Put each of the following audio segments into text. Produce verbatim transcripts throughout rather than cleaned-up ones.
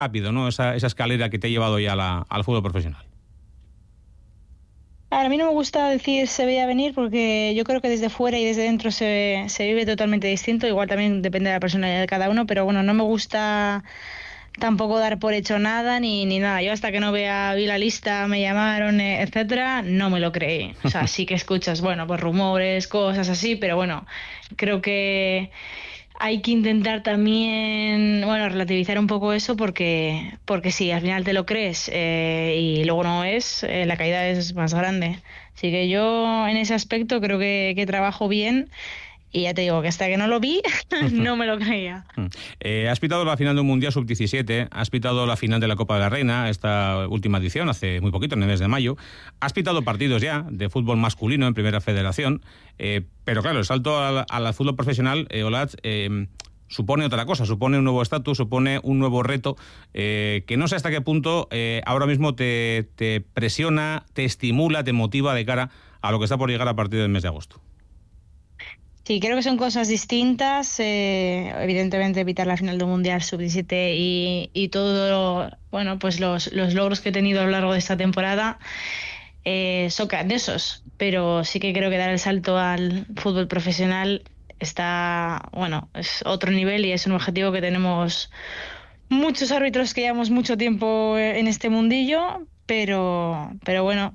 rápido, ¿no? Esa, esa escalera que te ha llevado ya a la, al fútbol profesional. A mí no me gusta decir se veía venir porque yo creo que desde fuera y desde dentro se, se vive totalmente distinto. Igual también depende de la personalidad de cada uno, pero bueno, no me gusta tampoco dar por hecho nada ni, ni nada. Yo hasta que no vea, vi la lista, me llamaron, eh, etcétera, no me lo creí. O sea, sí que escuchas, bueno, pues rumores, cosas así, pero bueno, creo que hay que intentar también, bueno, relativizar un poco eso porque, porque si al final te lo crees eh, y luego no es, eh, la caída es más grande. Así que yo en ese aspecto creo que, que trabajo bien y ya te digo que hasta que no lo vi no me lo creía. Eh, has pitado la final de un Mundial sub diecisiete, has pitado la final de la Copa de la Reina, esta última edición, hace muy poquito, en el mes de mayo. Has pitado partidos ya de fútbol masculino en Primera Federación, eh, pero claro, el salto al, al fútbol profesional, eh, Olatz, eh, supone otra cosa, supone un nuevo estatus, supone un nuevo reto, eh, que no sé hasta qué punto eh, ahora mismo te, te presiona, te estimula, te motiva de cara a lo que está por llegar a partir del mes de agosto. Sí, creo que son cosas distintas. Eh, evidentemente, evitar la final del Mundial sub diecisiete y, y todo, bueno, pues los, los logros que he tenido a lo largo de esta temporada eh, son grandiosos. Pero sí que creo que dar el salto al fútbol profesional está, bueno, es otro nivel y es un objetivo que tenemos muchos árbitros que llevamos mucho tiempo en este mundillo, pero, pero bueno.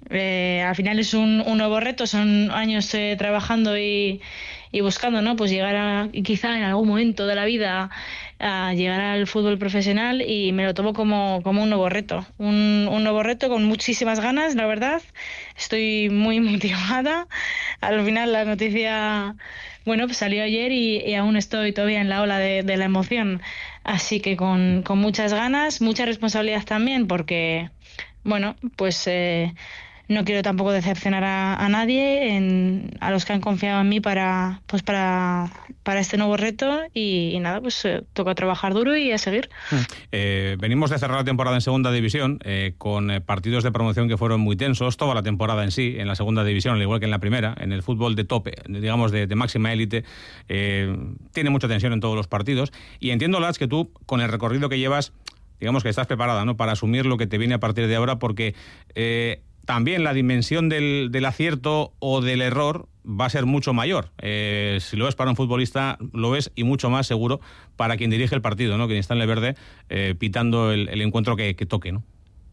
Eh, al final es un, un nuevo reto, son años eh, trabajando y, y buscando, ¿no? Pues llegar a, quizá en algún momento de la vida, a llegar al fútbol profesional y me lo tomo como, como un nuevo reto. Un, un nuevo reto con muchísimas ganas, la verdad. Estoy muy motivada. Al final la noticia, bueno, pues salió ayer y, y aún estoy todavía en la ola de, de la emoción. Así que con, con muchas ganas, mucha responsabilidad también, porque, bueno, pues... Eh, no quiero tampoco decepcionar a, a nadie, en, a los que han confiado en mí para, pues para, para este nuevo reto y, y nada, pues eh, toca trabajar duro y a seguir. Eh, venimos de cerrar la temporada en segunda división eh, con eh, partidos de promoción que fueron muy tensos, toda la temporada en sí, en la segunda división, al igual que en la primera, en el fútbol de tope, digamos de, de máxima élite, eh, tiene mucha tensión en todos los partidos y entiendo, Lats, que tú, con el recorrido que llevas, digamos que estás preparada, ¿no?, para asumir lo que te viene a partir de ahora, porque... Eh, también la dimensión del, del acierto o del error va a ser mucho mayor. Eh, si lo es para un futbolista, lo es y mucho más seguro para quien dirige el partido, ¿no? Quien está en el verde eh, pitando el, el encuentro que, que toque, ¿no?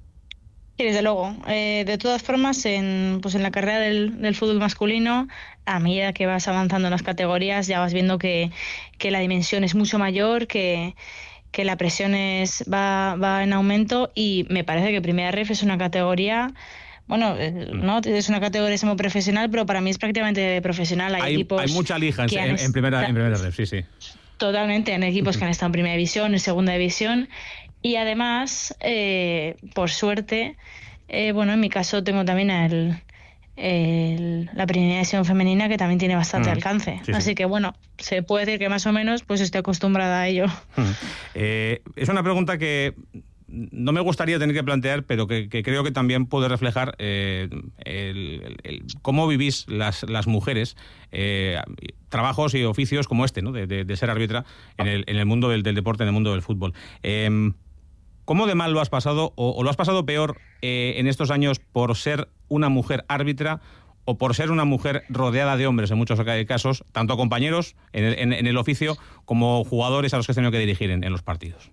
Sí, desde luego. Eh, de todas formas, en, pues en la carrera del, del fútbol masculino, a medida que vas avanzando en las categorías, ya vas viendo que, que la dimensión es mucho mayor, que... que la presión es, va, va en aumento y me parece que Primera Ref es una categoría... Bueno, no es una categoría semiprofesional, pero para mí es prácticamente profesional. Hay, hay, equipos hay mucha liga en, en, en primera en primera red, sí, sí. Totalmente, en equipos que han estado en primera división, en segunda división. Y además, eh, por suerte, eh, bueno, en mi caso tengo también el, el, la primera división femenina que también tiene bastante mm, alcance. Sí, Así sí. que bueno, se puede decir que más o menos pues estoy acostumbrada a ello. Mm. Eh, es una pregunta que... no me gustaría tener que plantear, pero que, que creo que también puede reflejar eh, el, el, el, cómo vivís las, las mujeres eh, trabajos y oficios como este, ¿no?, de, de, de ser árbitra en el, en el mundo del, del deporte, en el mundo del fútbol. Eh, ¿Cómo de mal lo has pasado o, o lo has pasado peor eh, en estos años por ser una mujer árbitra o por ser una mujer rodeada de hombres en muchos casos, tanto compañeros en el, en, en el oficio como jugadores a los que has tenido que dirigir en, en los partidos?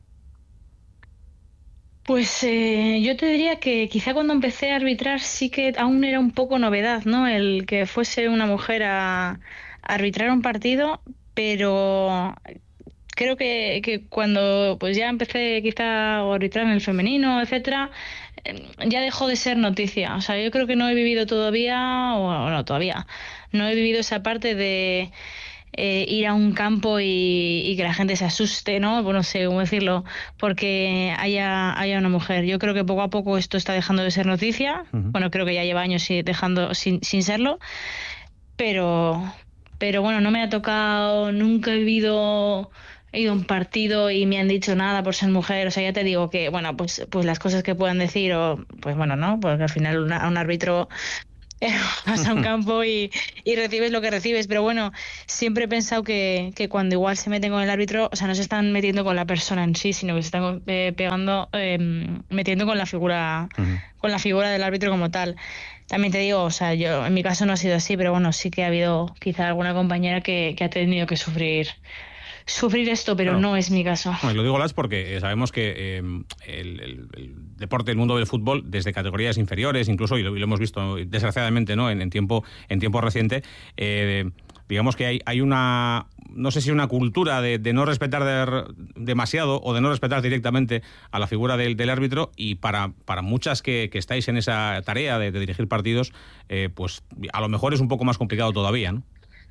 Pues eh, yo te diría que quizá cuando empecé a arbitrar sí que aún era un poco novedad, ¿no?, el que fuese una mujer a, a arbitrar un partido, pero creo que, que cuando pues ya empecé quizá a arbitrar en el femenino, etcétera, eh, ya dejó de ser noticia. O sea, yo creo que no he vivido todavía, o no, todavía, no he vivido esa parte de... Eh, ir a un campo y, y que la gente se asuste, ¿no? Bueno, no sé cómo decirlo, porque haya, haya una mujer. Yo creo que poco a poco esto está dejando de ser noticia. Uh-huh. Bueno, creo que ya lleva años dejando sin, sin serlo, pero, pero bueno, no me ha tocado, nunca he vivido... he ido a un partido y me han dicho nada por ser mujer. O sea, ya te digo que, bueno, pues, pues las cosas que puedan decir, o pues bueno, ¿no? Porque al final una, un árbitro... vas a un campo y, y recibes lo que recibes. Pero bueno, siempre he pensado que, que cuando igual se meten con el árbitro, o sea, no se están metiendo con la persona en sí, sino que se están eh, pegando, eh, metiendo con la figura, uh-huh. con la figura del árbitro como tal. También te digo, o sea, yo en mi caso no ha sido así, pero bueno, sí que ha habido quizá alguna compañera que, que ha tenido que sufrir sufrir esto, pero claro, no es mi caso. Bueno, lo digo, Las, porque sabemos que eh, el, el, el deporte, el mundo del fútbol, desde categorías inferiores, incluso, y lo, y lo hemos visto desgraciadamente, ¿no?, en, en tiempo en tiempo reciente, eh, digamos que hay, hay una, no sé si una cultura de, de no respetar de, demasiado o de no respetar directamente a la figura del, del árbitro, y para, para muchas que, que estáis en esa tarea de, de dirigir partidos, eh, pues a lo mejor es un poco más complicado todavía, ¿no?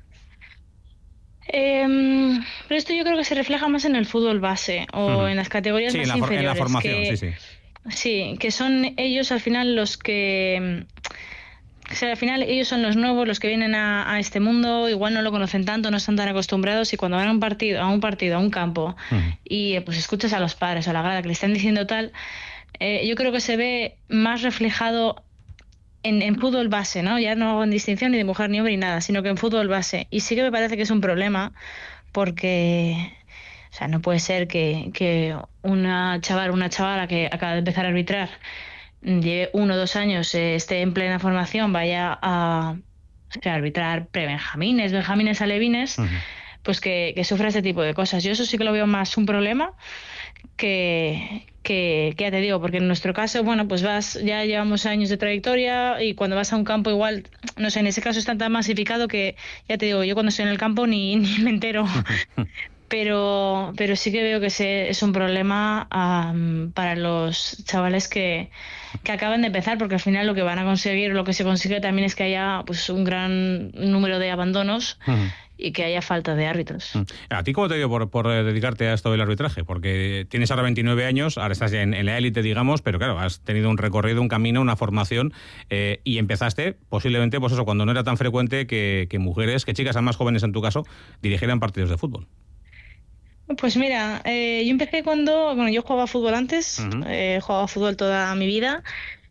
Eh, pero esto yo creo que se refleja más en el fútbol base o uh-huh. en las categorías sí, más en la, inferiores. En la formación, que, sí, sí. Sí, que son ellos al final los que... O sea, al final ellos son los nuevos, los que vienen a, a este mundo, igual no lo conocen tanto, no están tan acostumbrados, y cuando van a un partido, a un partido, a un campo, uh-huh. y pues escuchas a los padres o a la grada que le están diciendo tal, eh, yo creo que se ve más reflejado En, en fútbol base, ¿no? Ya no hago en distinción ni de mujer ni hombre ni nada, sino que en fútbol base. Y sí que me parece que es un problema, porque, o sea, no puede ser que, que una chaval, una chavala que acaba de empezar a arbitrar, lleve uno o dos años, eh, esté en plena formación, vaya a, o sea, arbitrar prebenjamines, benjamines, alevines, uh-huh. pues que, que sufra este tipo de cosas. Yo eso sí que lo veo más un problema que, que, que ya te digo, porque en nuestro caso, bueno, pues vas, ya llevamos años de trayectoria, y cuando vas a un campo igual, no sé, en ese caso está tan masificado que, ya te digo, yo cuando estoy en el campo ni, ni me entero. pero pero sí que veo que ese es un problema um, para los chavales que, que acaban de empezar, porque al final lo que van a conseguir, lo que se consigue también es que haya pues un gran número de abandonos uh-huh. y que haya falta de árbitros. ¿A ti cómo te dio por, por dedicarte a esto del arbitraje? Porque tienes ahora veintinueve años, ahora estás ya en, en la élite, digamos, pero claro, has tenido un recorrido, un camino, una formación, eh, y empezaste posiblemente, pues eso, cuando no era tan frecuente que, que mujeres, que chicas más jóvenes en tu caso, dirigieran partidos de fútbol. Pues mira, eh, yo empecé cuando, bueno, yo jugaba fútbol antes, uh-huh. eh, jugaba fútbol toda mi vida,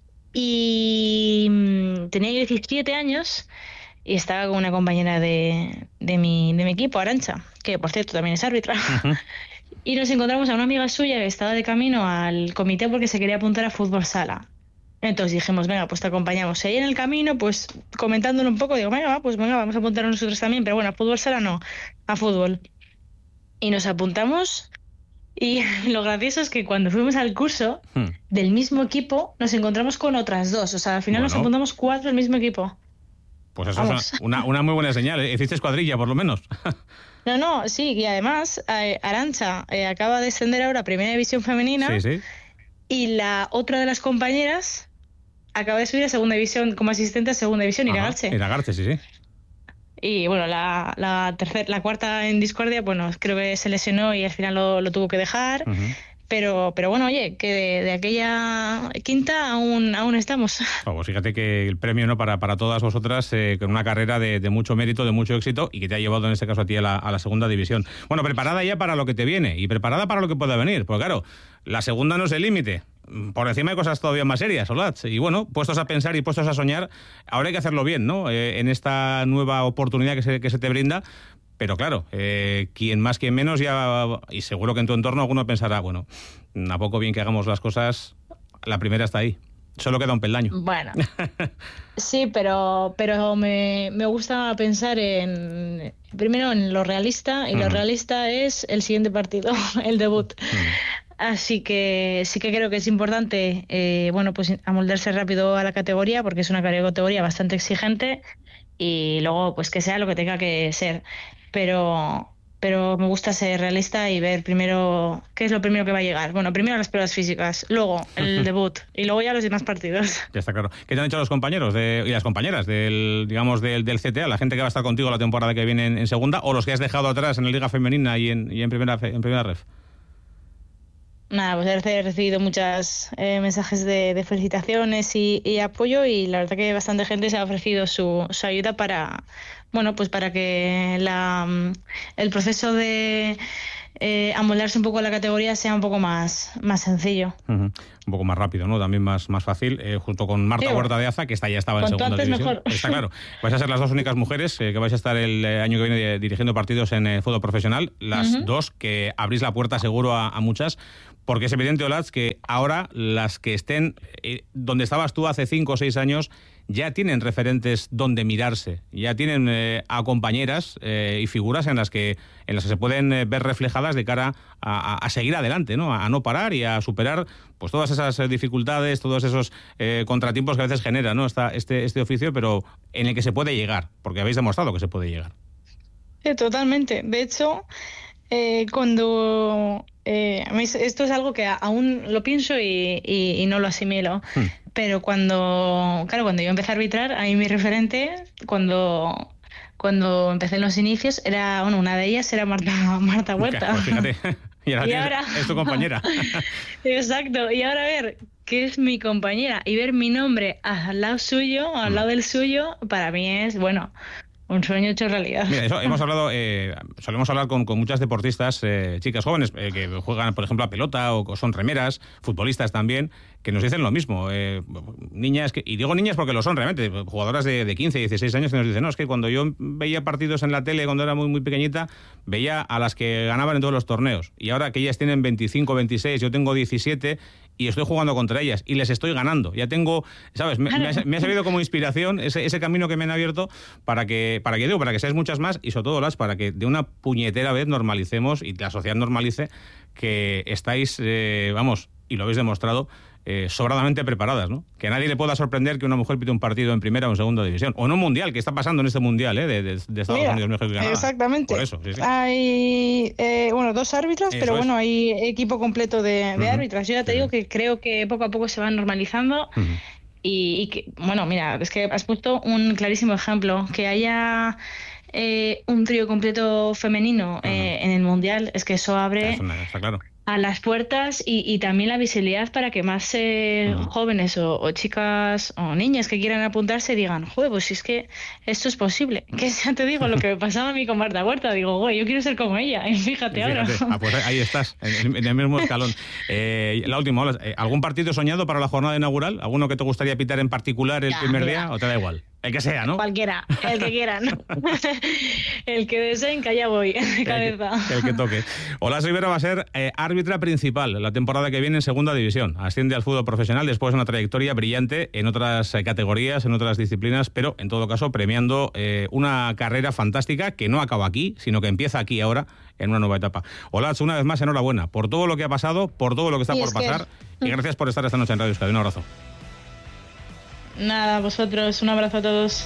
y mmm, tenía yo diecisiete años y estaba con una compañera de, de, mi, de mi equipo, Arantxa, que por cierto también es árbitra, uh-huh. y nos encontramos a una amiga suya que estaba de camino al comité porque se quería apuntar a fútbol sala. Entonces dijimos, venga, pues te acompañamos. Y ahí en el camino, pues comentándolo un poco, digo, venga, pues venga, vamos a apuntarnos nosotros también, pero bueno, a fútbol sala no, a fútbol. Y nos apuntamos, y lo gracioso es que cuando fuimos al curso hmm. del mismo equipo nos encontramos con otras dos. O sea, al final bueno. nos apuntamos cuatro del mismo equipo. Pues eso Vamos. es una, una muy buena señal. Hiciste escuadrilla, por lo menos. No, no, sí, y además eh, Arantxa eh, acaba de descender ahora a Primera División Femenina, sí, sí. y la otra de las compañeras acaba de subir a Segunda División como asistente a Segunda División, Iragarche. Iragarche, sí, sí. Y bueno, la, la tercera, la cuarta en discordia, bueno, creo que se lesionó y al final lo, lo tuvo que dejar. Uh-huh. Pero, pero bueno, oye, que de, de aquella quinta aún, aún estamos. Oh, pues fíjate que el premio, ¿no?, para, para todas vosotras, eh, con una carrera de, de mucho mérito, de mucho éxito, y que te ha llevado en este caso a ti a la, a la segunda división. Bueno, preparada ya para lo que te viene y preparada para lo que pueda venir. Porque claro, la segunda no es el límite. Por encima hay cosas todavía más serias, Olatz. Y bueno, puestos a pensar y puestos a soñar, ahora hay que hacerlo bien, ¿no? Eh, en esta nueva oportunidad que se, que se te brinda. Pero claro, eh, quien más, quien menos, ya, y seguro que en tu entorno alguno pensará, bueno, a poco bien que hagamos las cosas, la primera está ahí. Solo queda un peldaño. Bueno, sí, pero, pero me, me gusta pensar en, primero en lo realista, y uh-huh. lo realista es el siguiente partido, el debut. Uh-huh. Así que sí que creo que es importante, eh, bueno, pues amoldarse rápido a la categoría, porque es una categoría bastante exigente, y luego pues que sea lo que tenga que ser. Pero pero me gusta ser realista y ver primero qué es lo primero que va a llegar. Bueno, primero las pruebas físicas, luego el debut y luego ya los demás partidos. Ya está claro. ¿Qué te han dicho los compañeros de, y las compañeras del, digamos, del, del C T A, la gente que va a estar contigo la temporada que viene en, en segunda, o los que has dejado atrás en la Liga Femenina y en, y en primera en primera ref? Nada, pues he recibido muchos eh, mensajes de, de felicitaciones y, y apoyo, y la verdad que bastante gente se ha ofrecido su, su ayuda para, bueno, pues para que la, el proceso de eh, amoldarse un poco a la categoría sea un poco más, más sencillo. Uh-huh. Un poco más rápido, ¿no? También más, más fácil, eh, junto con Marta sí, Huerta de Aza, que esta ya estaba en segunda división. Mejor. Está claro. Vais a ser las dos únicas mujeres eh, que vais a estar el eh, año que viene de, dirigiendo partidos en eh, fútbol profesional. Las uh-huh. dos que abrís la puerta seguro a, a muchas, porque es evidente, Olatz, que ahora las que estén eh, donde estabas tú hace cinco o seis años ya tienen referentes donde mirarse, ya tienen eh, a compañeras eh, y figuras en las que en las que se pueden eh, ver reflejadas de cara a, a, a seguir adelante, ¿no? A, a no parar y a superar pues todas esas eh, dificultades, todos esos eh, contratiempos que a veces genera, ¿no? Esta, este, este oficio, pero en el que se puede llegar, porque habéis demostrado que se puede llegar. Sí, totalmente. De hecho, eh, cuando eh, a mí esto es algo que aún lo pienso y, y, y no lo asimilo. Hmm. Pero cuando, claro, cuando yo empecé a arbitrar, ahí mi referente, cuando, cuando empecé en los inicios, era, bueno, una de ellas era Marta, Marta Huerta. Pues fíjate, y ahora, y ahora es tu compañera. Exacto, y ahora ver que es mi compañera y ver mi nombre al lado suyo, al lado del suyo, para mí es, bueno, un sueño hecho realidad. Mira, eso hemos hablado, eh, solemos hablar con, con muchas deportistas, eh, chicas jóvenes, eh, que juegan, por ejemplo, a pelota o son remeras, futbolistas también, que nos dicen lo mismo. Eh, niñas, que, y digo niñas porque lo son realmente, jugadoras de, de quince, dieciséis años que nos dicen, no, es que cuando yo veía partidos en la tele cuando era muy, muy pequeñita, veía a las que ganaban en todos los torneos. Y ahora que ellas tienen veinticinco, veintiséis, yo tengo diecisiete y estoy jugando contra ellas y les estoy ganando. Ya tengo, ¿sabes? Me, me, ha, me ha servido como inspiración ese, ese camino que me han abierto para que, para que digo, para que seáis muchas más y sobre todo las, para que de una puñetera vez normalicemos y la sociedad normalice que estáis, eh, vamos, y lo habéis demostrado, Eh, sobradamente preparadas, ¿no? Que a nadie le pueda sorprender que una mujer pite un partido en primera o en segunda división, o en un mundial, que está pasando en este mundial, ¿eh? de, de, de Estados Mira, Unidos, México y Canadá. Exactamente. Por eso, sí, sí. Hay, eh, bueno, dos árbitros, eso pero bueno, es. Hay equipo completo de, de uh-huh. árbitras. Yo ya te uh-huh. digo que creo que poco a poco se van normalizando uh-huh. y, y que, bueno, mira, es que has puesto un clarísimo ejemplo, que haya eh, un trío completo femenino uh-huh. eh, en el mundial, es que eso abre... Eso está claro. A las puertas y, y también la visibilidad para que más eh, uh-huh. jóvenes o, o chicas o niñas que quieran apuntarse digan, joder, pues si es que esto es posible. Que ya te digo, lo que me pasaba a mí con Marta Huerta, digo, güey, yo quiero ser como ella, y fíjate, y fíjate ahora. Ah, pues ahí estás, en, en el mismo escalón. Eh, la última, ¿algún partido soñado para la jornada inaugural? ¿Alguno que te gustaría pitar en particular el ya, primer mira. día o te da igual? El que sea, ¿no? Cualquiera, el que quieran. El que deseen, que allá voy, de cabeza. El que, el que toque. Olatz Rivera va a ser eh, árbitra principal la temporada que viene en segunda división. Asciende al fútbol profesional después de una trayectoria brillante en otras eh, categorías, en otras disciplinas, pero en todo caso premiando eh, una carrera fantástica que no acaba aquí, sino que empieza aquí ahora en una nueva etapa. Olatz, una vez más, enhorabuena por todo lo que ha pasado, por todo lo que está y por pasar que... y gracias por estar esta noche en Radio Euskadi. Un abrazo. Nada, vosotros, un abrazo a todos.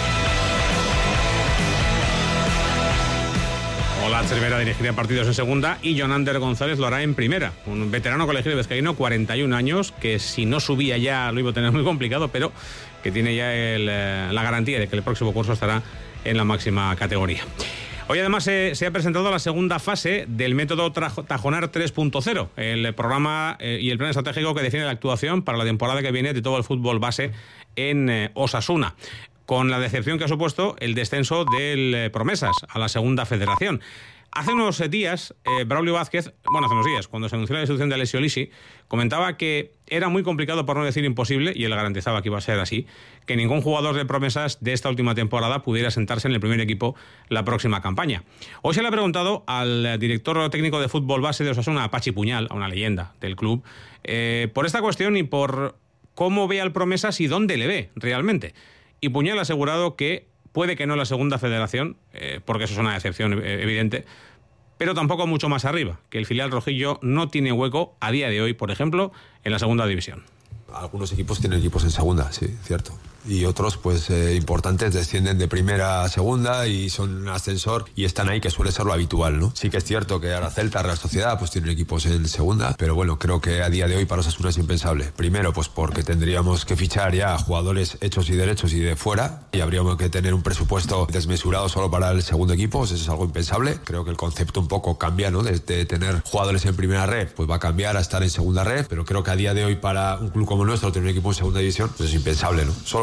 Olatz Rivera dirigirá partidos en segunda y Jonander González lo hará en primera. Un veterano colegiado vizcaíno, cuarenta y un años, que si no subía ya lo iba a tener muy complicado, pero que tiene ya el, la garantía de que el próximo curso estará en la máxima categoría. Hoy además se, se ha presentado la segunda fase del método Tajonar tres punto cero, el programa eh, y el plan estratégico que define la actuación para la temporada que viene de todo el fútbol base en eh, Osasuna, con la decepción que ha supuesto el descenso del eh, Promesas a la segunda federación. Hace unos días, eh, Braulio Vázquez, bueno, hace unos días, cuando se anunció la disolución de Alessio Lisi, comentaba que era muy complicado, por no decir imposible, y él garantizaba que iba a ser así, que ningún jugador de Promesas de esta última temporada pudiera sentarse en el primer equipo la próxima campaña. Hoy se le ha preguntado al director técnico de fútbol base de Osasuna, a Pachi Puñal, a una leyenda del club, eh, por esta cuestión y por cómo ve al Promesas y dónde le ve realmente. Y Puñal ha asegurado que puede que no la segunda federación, eh, porque eso es una decepción eh, evidente, pero tampoco mucho más arriba, que el filial rojillo no tiene hueco a día de hoy, por ejemplo, en la segunda división. Algunos equipos tienen equipos en segunda, sí, cierto. Y otros, pues, eh, importantes, descienden de primera a segunda y son un ascensor y están ahí, que suele ser lo habitual, ¿no? Sí que es cierto que ahora Celta, Real Sociedad, pues tienen equipos en segunda, pero bueno, creo que a día de hoy para Osasuna es impensable. Primero, pues porque tendríamos que fichar ya jugadores hechos y derechos y de fuera, y habríamos que tener un presupuesto desmesurado solo para el segundo equipo, eso es algo impensable. Creo que el concepto un poco cambia, ¿no? De, de tener jugadores en primera red, pues va a cambiar a estar en segunda red, pero creo que a día de hoy para un club como nuestro tener un equipo en segunda división, pues es impensable, ¿no? Solo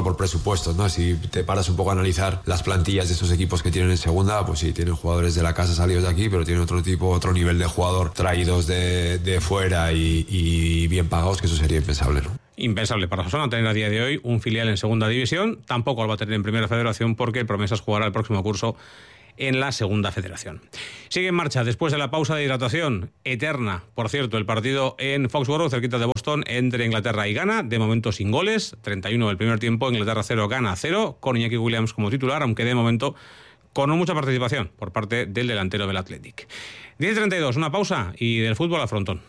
por presupuestos, ¿no? Si te paras un poco a analizar las plantillas de esos equipos que tienen en segunda, pues sí, tienen jugadores de la casa salidos de aquí, pero tienen otro tipo, otro nivel de jugador traídos de, de fuera y, y bien pagados, que eso sería impensable, ¿no? Impensable para Osasuna tener a día de hoy un filial en segunda división, tampoco lo va a tener en primera federación porque el Promesas jugará el próximo curso en la segunda federación. Sigue en marcha después de la pausa de hidratación eterna, por cierto, el partido en Foxborough, cerquita de Boston, entre Inglaterra y Ghana, de momento sin goles, treinta y uno del primer tiempo, Inglaterra cero, Ghana cero, con Iñaki Williams como titular, aunque de momento con mucha participación por parte del delantero del Athletic. diez y treinta y dos, una pausa y del fútbol al frontón.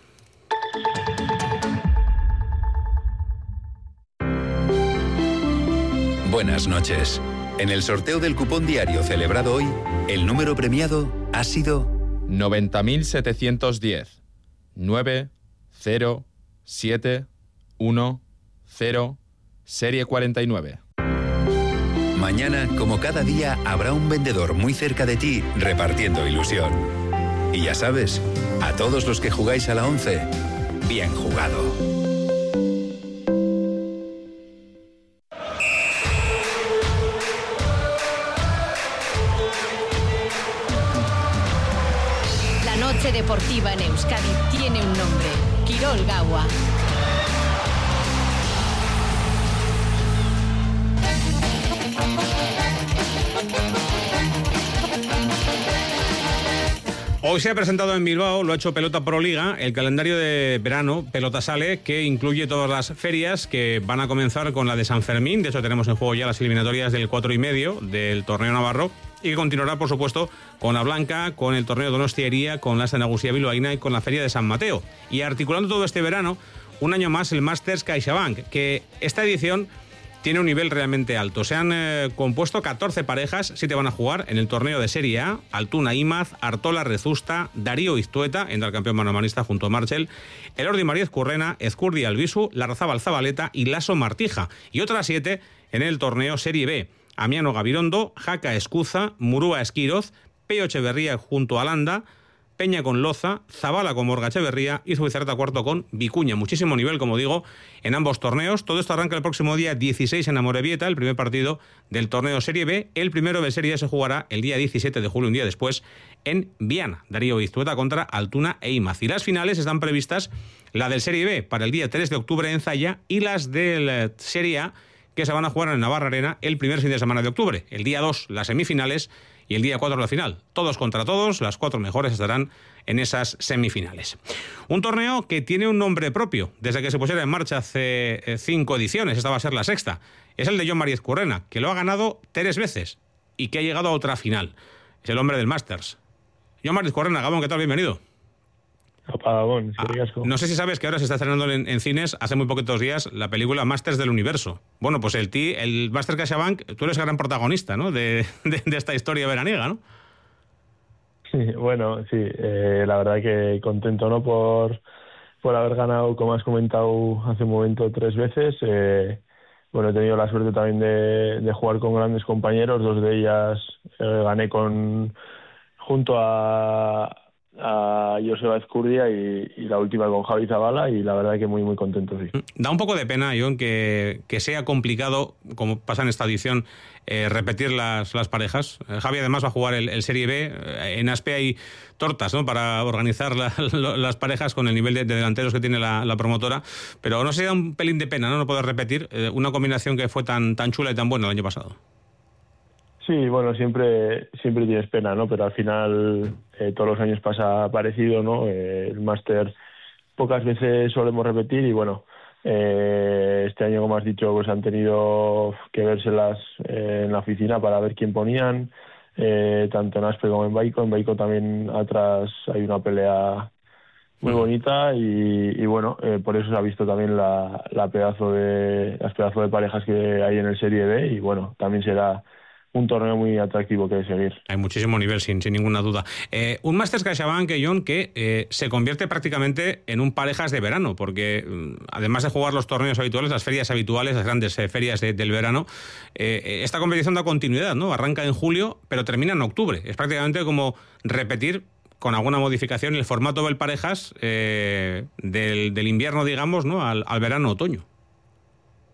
Buenas noches. En el sorteo del cupón diario celebrado hoy, el número premiado ha sido noventa mil setecientos diez, nueve cero siete uno cero, serie cuarenta y nueve. Mañana, como cada día, habrá un vendedor muy cerca de ti repartiendo ilusión. Y ya sabes, a todos los que jugáis a la once, bien jugado. Deportiva en Euskadi tiene un nombre: Kirol Gaua. Hoy se ha presentado en Bilbao, lo ha hecho Pelota Pro Liga, el calendario de verano Pelota Sale, que incluye todas las ferias que van a comenzar con la de San Fermín. De hecho, tenemos en juego ya las eliminatorias del cuatro y medio del torneo navarro, y que continuará, por supuesto, con la Blanca, con el torneo Donostiería, con la Nagusia Bilbaína y con la Feria de San Mateo. Y articulando todo este verano, un año más el Masters CaixaBank, que esta edición tiene un nivel realmente alto. Se han eh, compuesto catorce parejas, siete van a jugar en el torneo de Serie A: Altuna Imaz, Artola Rezusta, Darío Iztueta, entra el campeón manomanista junto a Marchel, Elordi Mariez Currena, Ezcurdi Albisu, Larrazábal Zabaleta y Lasso Martija. Y otras siete en el torneo Serie B: Amiano Gabirondo, Jaca Escuza, Murúa Esquiroz, Peyo Echeverría junto a Landa, Peña con Loza, Zabala con Morga Echeverría y Zubizarreta cuarto con Vicuña. Muchísimo nivel, como digo, en ambos torneos. Todo esto arranca el próximo día dieciséis en Amorebieta, el primer partido del torneo Serie B. El primero de Serie A se jugará el día diecisiete de julio, un día después, en Viana. Darío Iztueta contra Altuna e Imaz. Y las finales están previstas, la del Serie B para el día tres de octubre en Zalla, y las del Serie A que se van a jugar en Navarra Arena el primer fin de semana de octubre. El día dos las semifinales y el día cuatro la final. Todos contra todos, las cuatro mejores estarán en esas semifinales. Un torneo que tiene un nombre propio desde que se pusiera en marcha hace cinco ediciones. Esta va a ser la sexta. Es el de Jon Mariez Currena, que lo ha ganado tres veces y que ha llegado a otra final. Es el hombre del Masters. Jon Mariez Currena, Gabón, ¿qué tal? Bienvenido. Ah, no sé si sabes que ahora se está estrenando en, en cines, hace muy poquitos días, la película Masters del Universo. Bueno, pues el ti, el Master CaixaBank, tú eres el gran protagonista, ¿no?, de, de, de esta historia veraniega, ¿no? Sí, bueno, sí, eh, la verdad que contento, ¿no?, por, por haber ganado, como has comentado hace un momento, tres veces. Eh, bueno, he tenido la suerte también de, de jugar con grandes compañeros, dos de ellas eh, gané con junto a... a Joseba Ezcurdia y, y la última con Javi Zabala, y la verdad que muy muy contento, sí. Da un poco de pena, Jon, que, que sea complicado, como pasa en esta edición, eh, repetir las, las parejas. Eh, Javi además va a jugar el, el Serie B. Eh, en Aspe hay tortas, ¿no?, para organizar la, la, las parejas con el nivel de, de delanteros que tiene la, la promotora, pero no se da un pelín de pena, ¿no?, no poder repetir eh, una combinación que fue tan, tan chula y tan buena el año pasado. Sí, bueno, siempre siempre tienes pena, ¿no? Pero al final eh, todos los años pasa parecido, ¿no? Eh, el máster pocas veces solemos repetir y bueno, eh, este año, como has dicho, pues han tenido que vérselas eh, en la oficina para ver quién ponían, eh, tanto en Aspe como en Baico. En Baico también atrás hay una pelea muy bonita y, y bueno, eh, por eso se ha visto también la, la pedazo de las pedazo de parejas que hay en el Serie B y bueno, también será un torneo muy atractivo que seguir. Hay muchísimo nivel, sin, sin ninguna duda. Eh, un Masters CaixaBank, Jon, que eh, se convierte prácticamente en un parejas de verano, porque eh, además de jugar los torneos habituales, las ferias habituales, las grandes eh, ferias de, del verano, eh, esta competición da continuidad, ¿no? Arranca en julio, pero termina en octubre. Es prácticamente como repetir, con alguna modificación, el formato del parejas eh, del, del invierno, digamos, ¿no?, al, al verano-otoño.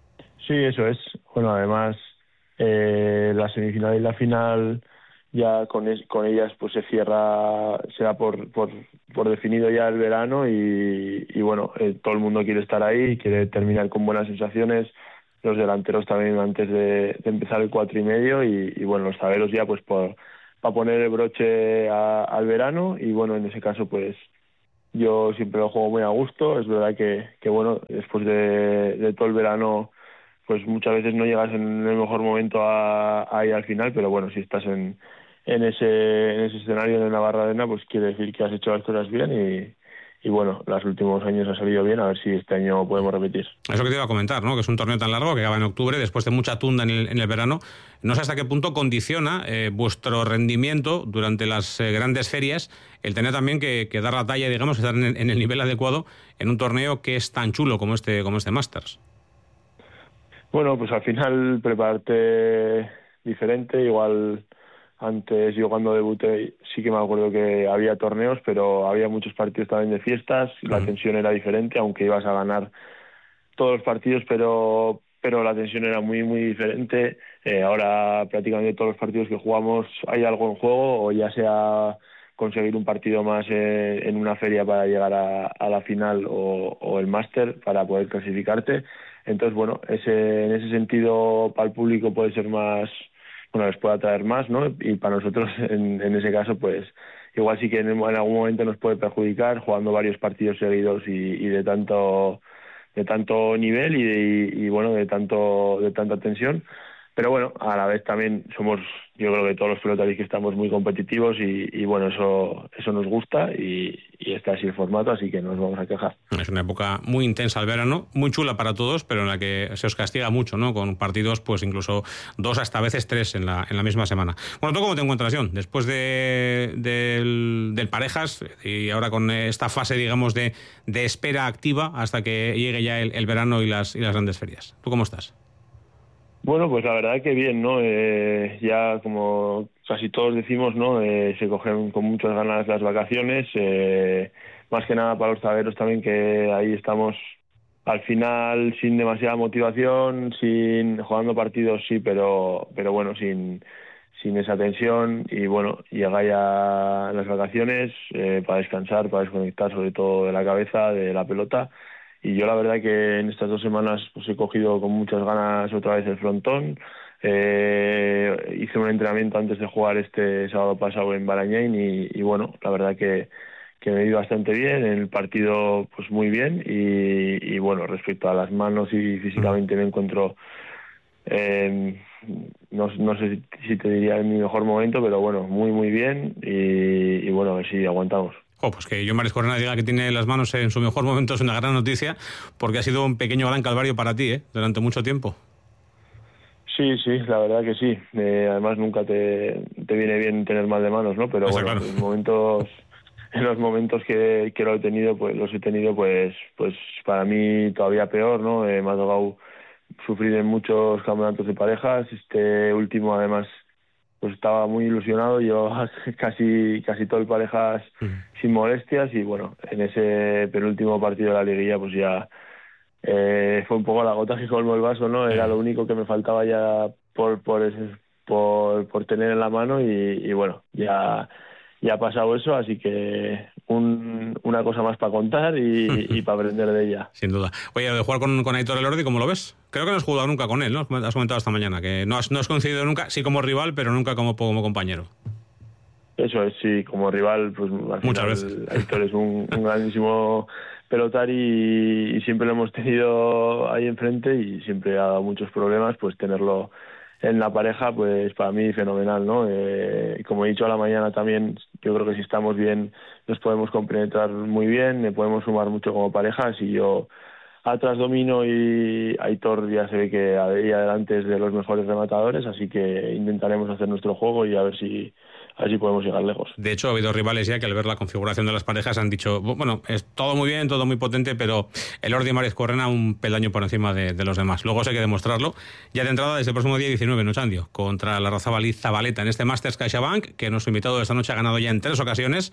Sí, eso es. Bueno, además, eh, la semifinal y la final, ya con, es, con ellas pues se cierra, se da por, por, por definido ya el verano y, y bueno, eh, todo el mundo quiere estar ahí, quiere terminar con buenas sensaciones, los delanteros también antes de, de empezar el cuatro y medio y, y bueno, los zagueros ya pues por, para poner el broche a, al verano y bueno, en ese caso pues yo siempre lo juego muy a gusto. Es verdad que, que bueno, después de, de todo el verano pues muchas veces no llegas en el mejor momento a, a ir al final, pero bueno, si estás en, en ese en ese escenario de Navarra-Arena, pues quiere decir que has hecho las cosas bien y, y bueno, los últimos años ha salido bien, a ver si este año podemos repetir. Eso que te iba a comentar, ¿no? Que es un torneo tan largo que acaba en octubre, después de mucha tunda en el, en el verano. No sé hasta qué punto condiciona eh, vuestro rendimiento durante las eh, grandes ferias el tener también que, que dar la talla, digamos, estar en, en el nivel adecuado en un torneo que es tan chulo como este, como este Masters. Bueno, pues al final prepararte diferente, igual antes yo cuando debuté sí que me acuerdo que había torneos, pero había muchos partidos también de fiestas y la tensión era diferente, aunque ibas a ganar todos los partidos, pero pero la tensión era muy muy diferente. Eh, ahora prácticamente todos los partidos que jugamos hay algo en juego, o ya sea conseguir un partido más eh, en una feria para llegar a, a la final o, o el máster para poder clasificarte. Entonces, bueno, ese, en ese sentido para el público puede ser más, bueno, les puede atraer más, ¿no? Y para nosotros, en, en ese caso, pues igual sí que en, en algún momento nos puede perjudicar jugando varios partidos seguidos y, y de tanto de tanto nivel y, y, y bueno, de tanto de tanta tensión. Pero bueno, a la vez también somos, yo creo que todos los pelotaris que estamos muy competitivos y, y bueno, eso eso nos gusta y, y está así el formato, así que no nos vamos a quejar. Es una época muy intensa el verano, muy chula para todos, pero en la que se os castiga mucho, ¿no? Con partidos, pues incluso dos, hasta a veces tres en la, en la misma semana. Bueno, ¿tú cómo te encuentras, Jon? Después de, de del, del Parejas y ahora con esta fase, digamos, de, de espera activa hasta que llegue ya el, el verano y las, y las grandes ferias. ¿Tú cómo estás? Bueno, pues la verdad que bien, ¿no? Eh, ya como casi todos decimos, ¿no? Eh, se cogen con muchas ganas las vacaciones, eh, más que nada para los zagueros también, que ahí estamos al final sin demasiada motivación, sin jugando partidos sí, pero pero bueno, sin sin esa tensión y bueno, llega ya las vacaciones eh, para descansar, para desconectar sobre todo de la cabeza, de la pelota. Y yo la verdad que en estas dos semanas pues he cogido con muchas ganas otra vez el frontón. Eh, hice un entrenamiento antes de jugar este sábado pasado en Barañáin y, y bueno, la verdad que, que me he ido bastante bien, en el partido pues muy bien y, y bueno, respecto a las manos y físicamente me encuentro, eh, no, no sé si, si te diría en mi mejor momento, pero bueno, muy muy bien y, y bueno, a ver si aguantamos. Oh, pues que Jon Marescorrena diga que tiene las manos en su mejor momento es una gran noticia, porque ha sido un pequeño gran calvario para ti, ¿eh? Durante mucho tiempo. Sí, sí, la verdad que sí. Eh, además nunca te, te viene bien tener mal de manos, ¿no? Pero Eso, bueno, claro. en momentos, en los momentos que, que lo he tenido, pues los he tenido, pues, pues para mí todavía peor, ¿no? Eh, me ha tocado sufrir en muchos campeonatos de parejas. Este último, además, pues estaba muy ilusionado, llevaba casi casi todo el parejas uh-huh. sin molestias y bueno, en ese penúltimo partido de la liguilla pues ya eh, fue un poco la gota que colmó el vaso, ¿no? Era lo único que me faltaba ya por por ese, por, por tener en la mano y, y bueno, ya ya ha pasado eso, así que un, una cosa más para contar y, y para aprender de ella. Sin duda. Oye, de jugar con, con Aitor Elordi, ¿cómo lo ves? Creo que no has jugado nunca con él, ¿no? Has comentado esta mañana que no has, no has coincidido nunca, sí como rival, pero nunca como, como compañero. Eso es, sí, como rival, pues al Muchas final veces. Aitor es un, un grandísimo pelotari y, y siempre lo hemos tenido ahí enfrente y siempre ha dado muchos problemas, pues tenerlo en la pareja, pues para mí fenomenal, ¿no? Eh, como he dicho a la mañana también, yo creo que si estamos bien nos podemos compenetrar muy bien, me podemos sumar mucho como pareja. Si yo atrás domino y Aitor ya se ve que ahí adelante es de los mejores rematadores, así que intentaremos hacer nuestro juego y a ver si a ver si podemos llegar lejos. De hecho, ha habido rivales ya que al ver la configuración de las parejas han dicho, bueno, es todo muy bien, todo muy potente, pero Elordi y Marescorrena un peldaño por encima de, de los demás. Luego eso hay que demostrarlo. Ya de entrada, desde el próximo día diecinueve en Ochandio, contra la Razabal Zabaleta en este Masters CaixaBank, que nuestro invitado de esta noche ha ganado ya en tres ocasiones.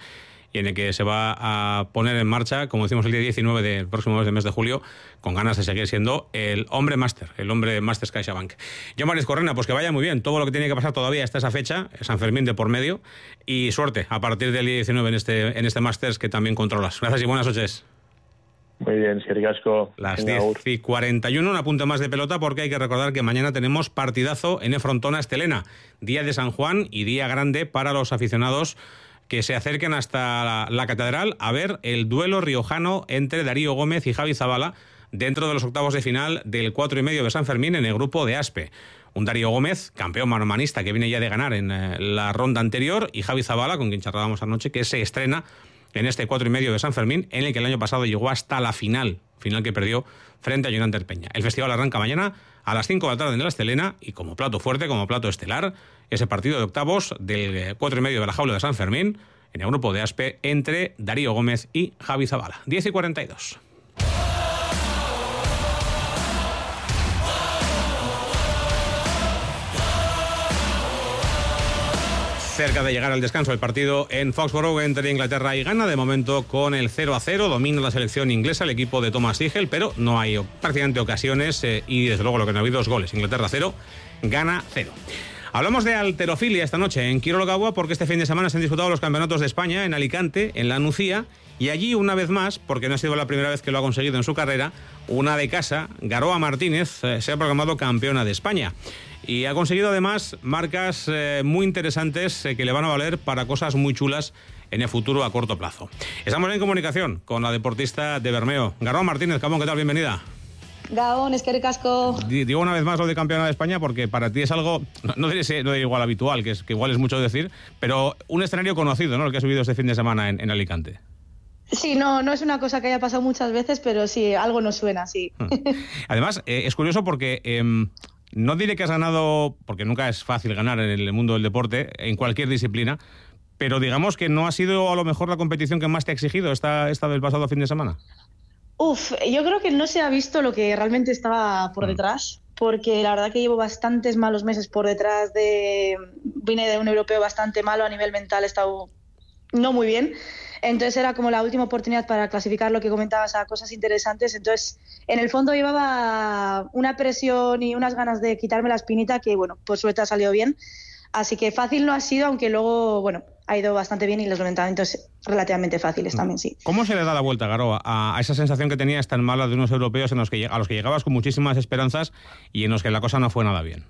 y en el que se va a poner en marcha, como decimos, el día diecinueve del próximo mes, del mes de julio, con ganas de seguir siendo el hombre máster, el hombre máster CaixaBank. Yo, Maris Correna, pues que vaya muy bien todo lo que tiene que pasar todavía hasta esa fecha, San Fermín de por medio, y suerte a partir del día diecinueve en este, en este máster que también controlas. Gracias y buenas noches. Muy bien, Sergio Casco. Las diez y cuarenta y uno, un apunte más de pelota porque hay que recordar que mañana tenemos partidazo en Frontona Estelena, día de San Juan y día grande para los aficionados que se acerquen hasta la, la catedral a ver el duelo riojano entre Darío Gómez y Javi Zabala dentro de los octavos de final del cuatro y medio de San Fermín en el grupo de Aspe. Un Darío Gómez, campeón manomanista que viene ya de ganar en eh, la ronda anterior, y Javi Zabala, con quien charlábamos anoche, que se estrena en este cuatro y medio de San Fermín, en el que el año pasado llegó hasta la final, final que perdió frente a Jonan Peña. El festival arranca mañana a las cinco de la tarde en la Estelena y como plato fuerte, como plato estelar, ese partido de octavos del cuatro y medio de la jaula de San Fermín, en el grupo de Aspe, entre Darío Gómez y Javi Zabala. diez y cuarenta y dos. Cerca de llegar al descanso el partido en Foxborough entre Inglaterra y Ghana, de momento con el cero a cero, domina la selección inglesa, el equipo de Thomas Tuchel, pero no hay prácticamente ocasiones eh, y desde luego lo que no ha habido es goles. Inglaterra cero, Ghana cero. Hablamos de halterofilia esta noche en Quirologagua porque este fin de semana se han disputado los campeonatos de España en Alicante, en La Nucía, y allí una vez más, porque no ha sido la primera vez que lo ha conseguido en su carrera, una de casa, Garoa Martínez, eh, se ha proclamado campeona de España. Y ha conseguido además marcas eh, muy interesantes eh, que le van a valer para cosas muy chulas en el futuro a corto plazo. Estamos en comunicación con la deportista de Bermeo. Garoa Martínez, Gabón, ¿qué tal? Bienvenida. Gabón, es que ricasco. Digo una vez más lo de campeona de España porque para ti es algo, no, no diré no diré igual habitual, que, es, que igual es mucho decir, pero un escenario conocido, ¿no? El que has vivido este fin de semana en, en Alicante. Sí, no, no es una cosa que haya pasado muchas veces, pero sí, algo nos suena, sí. Además, eh, es curioso porque... Eh, no diré que has ganado, porque nunca es fácil ganar en el mundo del deporte, en cualquier disciplina, pero digamos que no ha sido a lo mejor la competición que más te ha exigido esta, esta del pasado fin de semana. Uf, yo creo que no se ha visto lo que realmente estaba por detrás, porque la verdad que llevo bastantes malos meses por detrás de... Vine de un europeo bastante malo a nivel mental, he estado no muy bien. Entonces era como la última oportunidad para clasificar lo que comentabas a cosas interesantes. Entonces, en el fondo llevaba una presión y unas ganas de quitarme la espinita que, bueno, por suerte ha salido bien. Así que fácil no ha sido, aunque luego, bueno, ha ido bastante bien y los entrenamientos relativamente fáciles también, sí. ¿Cómo se le da la vuelta, Garoa, a esa sensación que tenías tan mala de unos europeos en los que, a los que llegabas con muchísimas esperanzas y en los que la cosa no fue nada bien?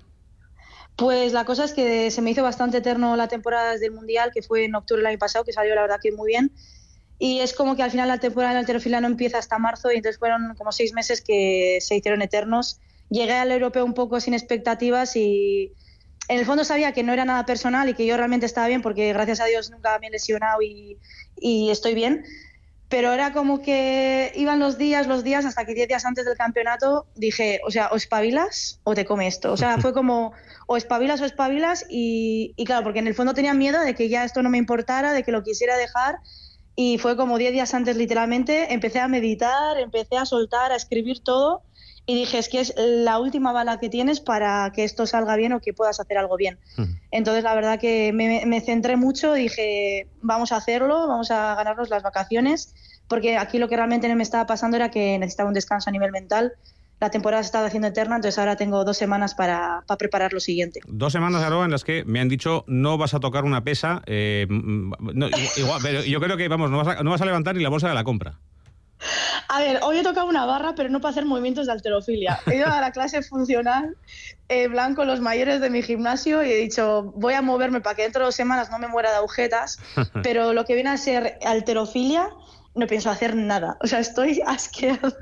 Pues la cosa es que se me hizo bastante eterno la temporada desde el Mundial, que fue en octubre del año pasado, que salió la verdad que muy bien. Y es como que al final la temporada en halterofilia no empieza hasta marzo y entonces fueron como seis meses que se hicieron eternos. Llegué al europeo un poco sin expectativas y en el fondo sabía que no era nada personal y que yo realmente estaba bien porque gracias a Dios nunca me he lesionado y, y estoy bien. Pero era como que iban los días, los días, hasta que diez días antes del campeonato dije, o sea, o espabilas o te come esto. O sea, fue como, o espabilas o espabilas y, y claro, porque en el fondo tenía miedo de que ya esto no me importara, de que lo quisiera dejar y fue como diez días antes literalmente, empecé a meditar, empecé a soltar, a escribir todo y dije, es que es la última bala que tienes para que esto salga bien o que puedas hacer algo bien. Uh-huh. Entonces la verdad que me, me centré mucho, dije, vamos a hacerlo, vamos a ganarnos las vacaciones, porque aquí lo que realmente me estaba pasando era que necesitaba un descanso a nivel mental. La temporada se estaba haciendo eterna, entonces ahora tengo dos semanas para, para preparar lo siguiente. Dos semanas, Garoa, en las que me han dicho no vas a tocar una pesa, eh, no, igual, pero yo creo que vamos, no vas, a, no vas a levantar ni la bolsa de la compra. A ver, hoy he tocado una barra, pero no para hacer movimientos de halterofilia. He ido a la clase funcional, eh, blanco, los mayores de mi gimnasio, y he dicho, voy a moverme para que dentro de dos semanas no me muera de agujetas, pero lo que viene a ser halterofilia, no pienso hacer nada. O sea, estoy asqueada.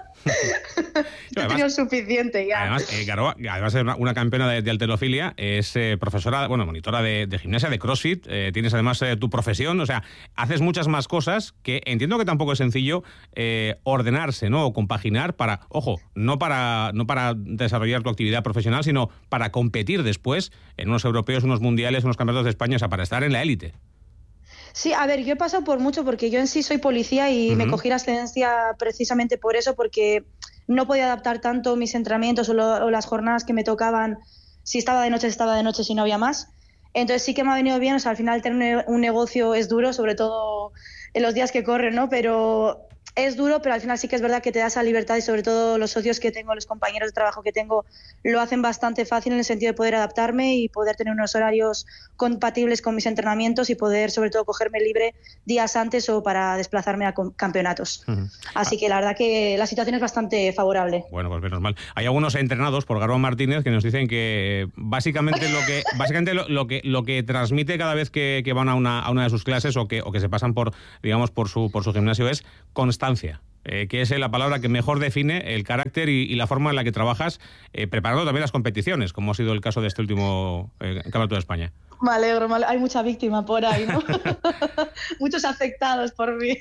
He tenido suficiente ya. Además, eh, Garoa, además de una, una campeona de, de halterofilia, es eh, profesora, bueno, monitora de, de gimnasia, de CrossFit, eh, tienes además eh, tu profesión, o sea, haces muchas más cosas que entiendo que tampoco es sencillo eh, ordenarse, ¿no? O compaginar para, ojo, no para, no para desarrollar tu actividad profesional, sino para competir después en unos europeos, unos mundiales, unos campeonatos de España, o sea, para estar en la élite. Sí, a ver, yo he pasado por mucho porque yo en sí soy policía y uh-huh. me cogí la excedencia precisamente por eso, porque no podía adaptar tanto mis entrenamientos o, lo, o las jornadas que me tocaban. Si estaba de noche, estaba de noche, si no había más. Entonces sí que me ha venido bien, o sea, al final tener un negocio es duro, sobre todo en los días que corren, ¿no? Pero es duro, pero al final sí que es verdad que te da esa libertad y sobre todo los socios que tengo, los compañeros de trabajo que tengo, lo hacen bastante fácil en el sentido de poder adaptarme y poder tener unos horarios compatibles con mis entrenamientos y poder sobre todo cogerme libre días antes o para desplazarme a campeonatos. Uh-huh. Así que la verdad que la situación es bastante favorable. Bueno, pues menos mal. Hay algunos entrenados por Garba Martínez que nos dicen que básicamente lo que básicamente lo, lo que lo que transmite cada vez que, que van a una, a una de sus clases o que, o que se pasan por, digamos, por su, por su gimnasio es constancia. Eh, que es la palabra que mejor define el carácter y, y la forma en la que trabajas, eh, preparando también las competiciones, como ha sido el caso de este último eh, Campeonato de España. Me alegro, me alegro. Hay mucha víctima por ahí, ¿no? Muchos afectados por mí.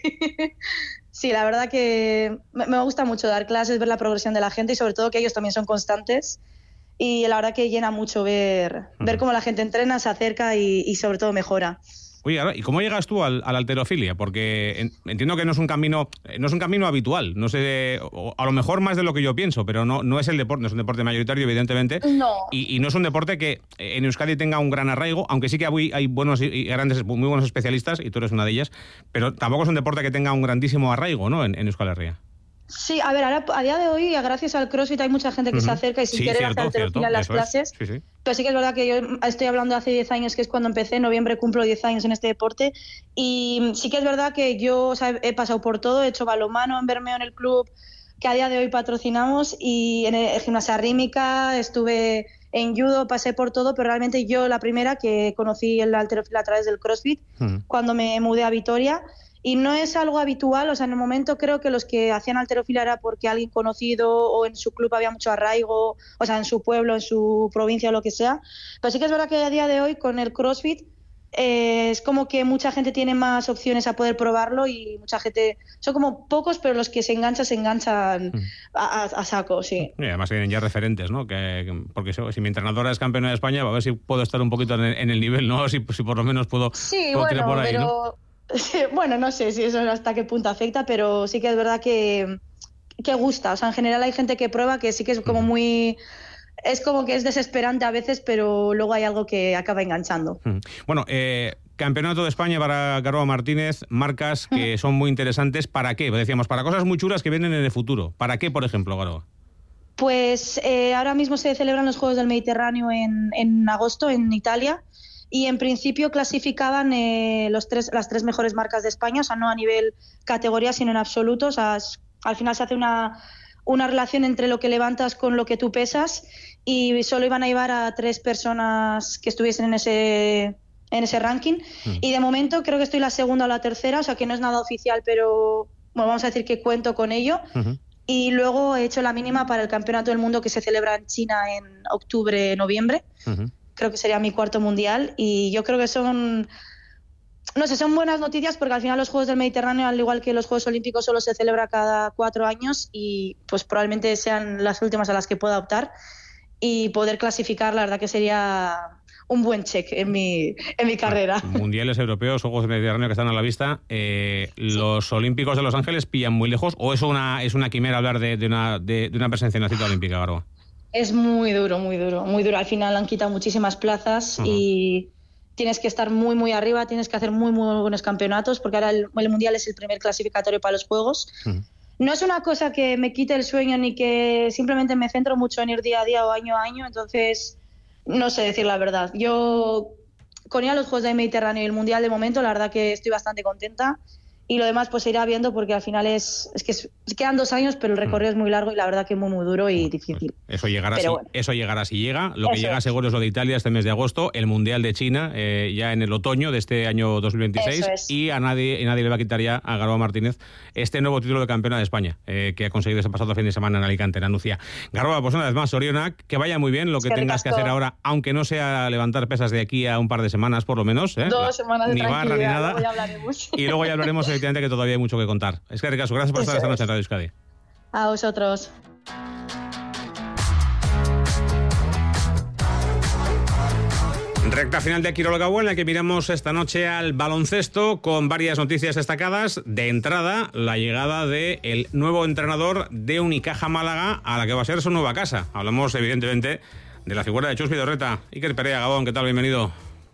Sí, la verdad que me gusta mucho dar clases, ver la progresión de la gente y sobre todo que ellos también son constantes. Y la verdad que llena mucho ver, uh-huh. ver cómo la gente entrena, se acerca y, y sobre todo mejora. Oye, ¿y cómo llegas tú al, a la halterofilia? Porque entiendo que no es un camino, no es un camino habitual. No sé, a lo mejor más de lo que yo pienso, pero no, no es el deporte, no es un deporte mayoritario, evidentemente. No. Y, y no es un deporte que en Euskadi tenga un gran arraigo, aunque sí que hay, hay buenos y grandes, muy buenos especialistas, y tú eres una de ellas, pero tampoco es un deporte que tenga un grandísimo arraigo, ¿no? En, en Euskal Herria. Sí, a ver, ahora a día de hoy, gracias al CrossFit, hay mucha gente que uh-huh. se acerca y sin sí, querer cierto, hacer halterofilia en las clases. Sí, sí. Pero sí que es verdad que yo estoy hablando de hace diez años, que es cuando empecé, en noviembre cumplo diez años en este deporte, y sí que es verdad que yo, o sea, he pasado por todo, he hecho balonmano en Bermeo en el club que a día de hoy patrocinamos, y en el gimnasia rítmica, estuve en judo, pasé por todo, pero realmente yo la primera que conocí el halterofilia a través del CrossFit, uh-huh. cuando me mudé a Vitoria. Y no es algo habitual, o sea, en el momento creo que los que hacían halterofilia era porque alguien conocido o en su club había mucho arraigo, o sea, en su pueblo, en su provincia o lo que sea. Pero sí que es verdad que a día de hoy con el CrossFit eh, es como que mucha gente tiene más opciones a poder probarlo y mucha gente, son como pocos, pero los que se enganchan, se enganchan a, a, a saco, sí. Y además tienen ya referentes, ¿no? Que, porque si mi entrenadora es campeona de España, a ver si puedo estar un poquito en el, en el nivel, ¿no? Si, si por lo menos puedo, sí, puedo bueno, tirar por ahí, pero... ¿no? Bueno, no sé si eso hasta qué punto afecta, pero sí que es verdad que, que gusta. O sea, en general hay gente que prueba que sí que es como muy... Es como que es desesperante a veces, pero luego hay algo que acaba enganchando. Bueno, eh, Campeonato de España para Garba Martínez, marcas que son muy interesantes. ¿Para qué? Decíamos, para cosas muy chulas que vienen en el futuro. ¿Para qué, por ejemplo, Garba? Pues eh, ahora mismo se celebran los Juegos del Mediterráneo en, en agosto en Italia. Y en principio clasificaban eh, los tres, las tres mejores marcas de España, o sea, no a nivel categoría, sino en absoluto. O sea, es, al final se hace una, una relación entre lo que levantas con lo que tú pesas y solo iban a llevar a tres personas que estuviesen en ese, en ese ranking. Mm. Y de momento creo que estoy la segunda o la tercera, o sea, que no es nada oficial, pero bueno, vamos a decir que cuento con ello. Uh-huh. Y luego he hecho la mínima para el Campeonato del Mundo que se celebra en China en octubre, noviembre. Uh-huh. Creo que sería mi cuarto mundial y yo creo que son, no sé, son buenas noticias porque al final los Juegos del Mediterráneo, al igual que los Juegos Olímpicos, solo se celebra cada cuatro años y pues probablemente sean las últimas a las que pueda optar y poder clasificar, la verdad que sería un buen check en mi, en mi carrera. Mundiales europeos, Juegos del Mediterráneo que están a la vista. Eh, sí. ¿Los Olímpicos de Los Ángeles pillan muy lejos o es una, es una quimera hablar de, de, una, de, de una presencia en la cita olímpica, Garba? Es muy duro, muy duro, muy duro. Al final han quitado muchísimas plazas uh-huh. y tienes que estar muy, muy arriba, tienes que hacer muy, muy buenos campeonatos porque ahora el, el Mundial es el primer clasificatorio para los Juegos. Uh-huh. No es una cosa que me quite el sueño ni que simplemente me centro mucho en ir día a día o año a año, entonces no sé decir la verdad. Yo con ir a los Juegos del Mediterráneo y el Mundial de momento, la verdad que estoy bastante contenta. Y lo demás pues se irá viendo porque al final es, es que es, quedan dos años, pero el recorrido mm. es muy largo y la verdad que muy muy duro y difícil. Eso llegará, si, bueno. eso llegará si llega. Lo que eso llega es. seguro es lo de Italia este mes de agosto, el Mundial de China eh, ya en el otoño de este año dos mil veintiséis es. y a nadie, y nadie le va a quitar ya a Garba Martínez este nuevo título de campeona de España eh, que ha conseguido ese pasado fin de semana en Alicante, en Anuncia. Garba, pues una vez más, Sorionak, que vaya muy bien lo que es tengas que, que hacer ahora, aunque no sea levantar pesas de aquí a un par de semanas por lo menos. ¿eh? Dos semanas de ni barra ni nada. Luego ya hablaremos. Y luego ya hablaremos efectivamente que todavía hay mucho que contar. Es que Ricardo, gracias por estar esta noche en Radio Euskadi. A vosotros. Recta final de Quirol Gabua, en la que miramos esta noche al baloncesto con varias noticias destacadas. De entrada, la llegada del nuevo entrenador de Unicaja Málaga a la que va a ser su nueva casa. Hablamos, evidentemente, de la figura de Chus Vidorreta. Iker Perea, Gabón, ¿qué tal? Bienvenido.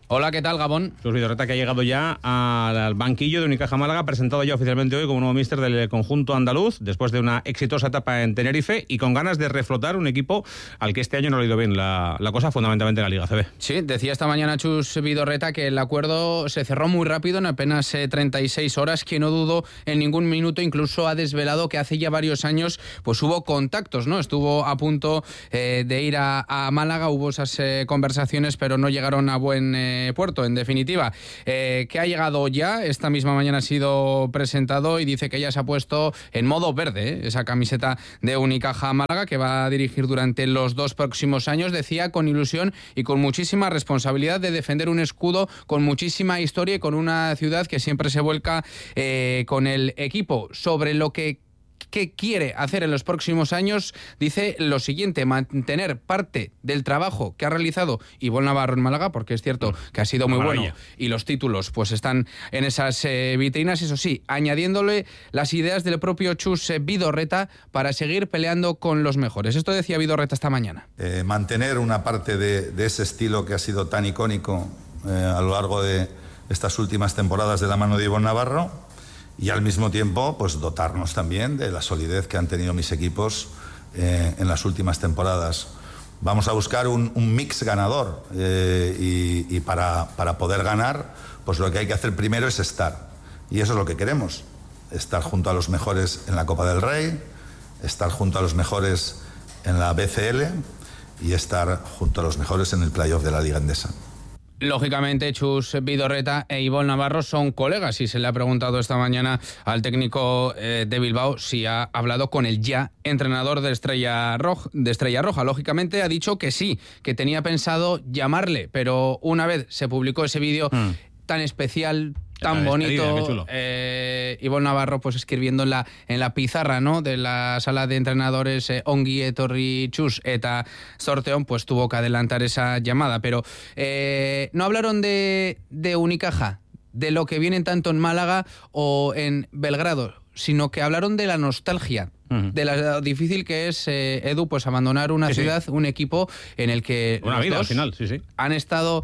Hola, ¿qué tal, Gabón? Chus Vidorreta, que ha llegado ya al banquillo de Unicaja Málaga, presentado ya oficialmente hoy como nuevo míster del conjunto andaluz, después de una exitosa etapa en Tenerife y con ganas de reflotar un equipo al que este año no le ha ido bien la, la cosa, fundamentalmente en la Liga A C B. Sí, decía esta mañana Chus Vidorreta que el acuerdo se cerró muy rápido, en apenas eh, treinta y seis horas, que no dudó en ningún minuto. Incluso ha desvelado que hace ya varios años pues hubo contactos, ¿no? Estuvo a punto eh, de ir a, a Málaga, hubo esas eh, conversaciones, pero no llegaron a buen eh, puerto. En definitiva, eh, que ha llegado ya, esta misma mañana ha sido presentado y dice que ya se ha puesto en modo verde, ¿eh? Esa camiseta de Unicaja Málaga que va a dirigir durante los dos próximos años, decía, con ilusión y con muchísima responsabilidad de defender un escudo con muchísima historia y con una ciudad que siempre se vuelca eh, con el equipo. Sobre lo que ¿Qué quiere hacer en los próximos años? Dice lo siguiente: mantener parte del trabajo que ha realizado Ivonne Navarro en Málaga, porque es cierto que ha sido muy bueno y los títulos pues están en esas eh, vitrinas, eso sí, añadiéndole las ideas del propio Chus Vidorreta para seguir peleando con los mejores. Esto decía Vidorreta esta mañana. Eh, mantener una parte de, de ese estilo que ha sido tan icónico eh, a lo largo de estas últimas temporadas de la mano de Ivonne Navarro, y al mismo tiempo pues dotarnos también de la solidez que han tenido mis equipos eh, en las últimas temporadas. Vamos a buscar un, un mix ganador eh, y, y para, para poder ganar pues lo que hay que hacer primero es estar, y eso es lo que queremos: estar junto a los mejores en la Copa del Rey, estar junto a los mejores en la B C L y estar junto a los mejores en el playoff de la Liga Endesa. Lógicamente, Chus Vidorreta e Ivonne Navarro son colegas y se le ha preguntado esta mañana al técnico eh, de Bilbao si ha hablado con el ya entrenador de Estrella, Roja, de Estrella Roja. Lógicamente ha dicho que sí, que tenía pensado llamarle, pero una vez se publicó ese vídeo mm. tan especial, tan bonito, eh, Ivonne Navarro pues escribiendo en la en la pizarra, ¿no?, de la sala de entrenadores, eh, ongi etorri Chus eta sorteón, pues tuvo que adelantar esa llamada. Pero eh, no hablaron de, de Unicaja, de lo que vienen tanto en Málaga o en Belgrado, sino que hablaron de la nostalgia, uh-huh. de lo difícil que es, eh, Edu, pues abandonar una sí, ciudad, sí. un equipo en el que una los vida, dos al final, sí, sí. han estado